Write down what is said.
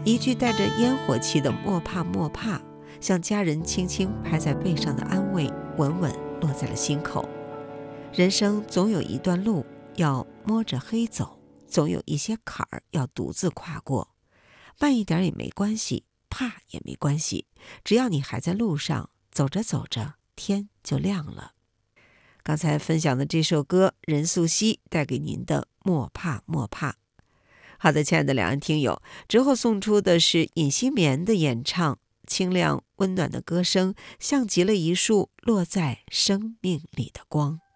一句带着烟火气的莫怕莫怕，像家人轻轻拍在背上的安慰，稳稳落在了心口。人生总有一段路要摸着黑走，总有一些坎儿要独自跨过，慢一点也没关系，怕也没关系，只要你还在路上，走着走着天就亮了。刚才分享的这首歌，任素汐带给您的莫怕莫怕。好的，亲爱的两岸听友，之后送出的是尹锡棉的演唱，清亮温暖的歌声，像极了一束落在生命里的光。